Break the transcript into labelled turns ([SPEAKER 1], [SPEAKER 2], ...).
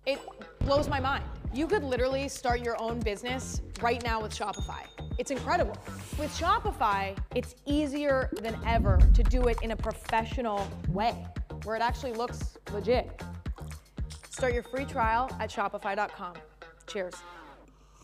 [SPEAKER 1] It blows my mind. You could literally start your own business right now with Shopify. It's incredible. With Shopify, it's easier than ever to do it in a professional way, where it actually looks legit. Start your free trial at shopify.com. Cheers.